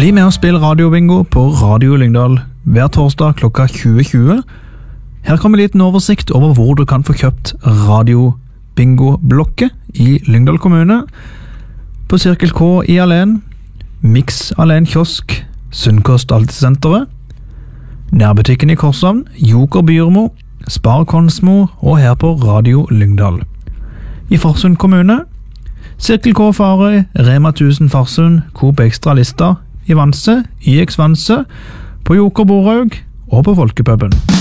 Bli med og spill radiobingo på Radio Lyngdal hver torsdag klokka 20.20. Her kommer en liten oversikt over hvor du kan få kjøpt radiobingo-blokket i Lyngdal kommune. På Cirkel K i Alen, Mix Alen kiosk, Sunnkost Altesenteret, nærbutikken i Korshavn, Joker Byrmo, Spar Konsmo og her på Radio Lyngdal. I Farsund kommune, Cirkel K Farøy, Rema 1000 Farsund, Coop Extra Lista, i Vanse, YX Vanse, på Joker Boraug og på Folkepuben.